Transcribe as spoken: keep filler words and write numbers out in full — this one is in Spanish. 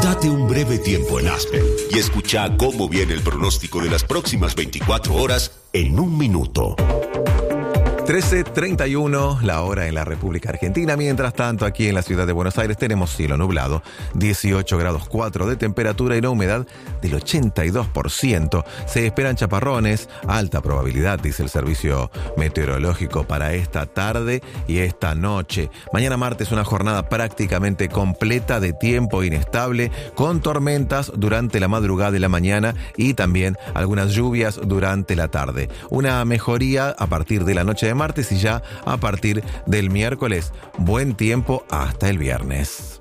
Date un breve tiempo en Aspen y escucha cómo viene el pronóstico de las próximas veinticuatro horas en un minuto. trece treinta y uno, la hora en la República Argentina. Mientras tanto, aquí en la ciudad de Buenos Aires tenemos cielo nublado, dieciocho grados cuatro de temperatura y la humedad del ochenta y dos por ciento. Se esperan chaparrones, alta probabilidad, dice el servicio meteorológico, para esta tarde y esta noche. Mañana martes, una jornada prácticamente completa de tiempo inestable, con tormentas durante la madrugada y la mañana y también algunas lluvias durante la tarde. Una mejoría a partir de la noche de martes y ya a partir del miércoles, buen tiempo hasta el viernes.